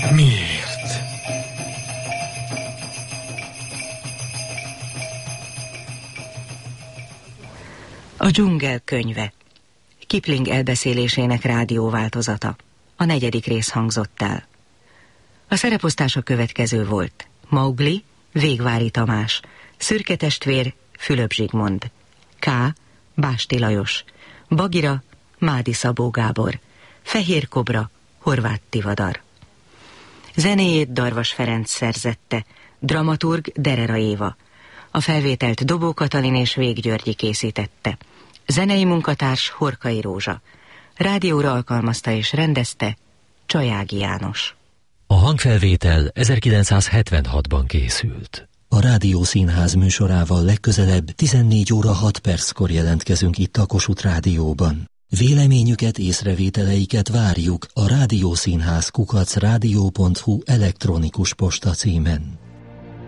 Miért? A dzsungel könyve. Kipling elbeszélésének rádióváltozata. A 4. rész hangzott el. A szereposztás a következő volt. Maugli, Végvári Tamás, Szürke testvér, Fülöp Zsigmond, K. Básti Lajos, Bagira, Mádi Szabó Gábor, Fehér Kobra, Horváth Tivadar. Zenéjét Darvas Ferenc szerzette, dramaturg Derera Éva. A felvételt Dobó Katalin és Vég Györgyi készítette. Zenei munkatárs Horkai Rózsa. Rádióra alkalmazta és rendezte Csajági János. A hangfelvétel 1976-ban készült. A Rádiószínház műsorával legközelebb 14 óra 6 perckor jelentkezünk itt a Kossuth Rádióban. Véleményüket, észrevételeiket várjuk a rádiószínház @rádió.hu elektronikus posta címen.